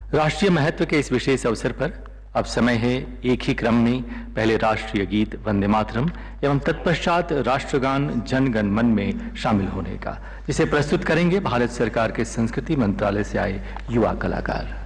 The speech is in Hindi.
राष्ट्रीय महत्व के इस विशेष अवसर पर अब समय है एक ही क्रम में पहले राष्ट्रीय गीत वंदे मातरम एवं तत्पश्चात राष्ट्रगान जन गण मन में शामिल होने का, जिसे प्रस्तुत करेंगे भारत सरकार के संस्कृति मंत्रालय से आए युवा कलाकार।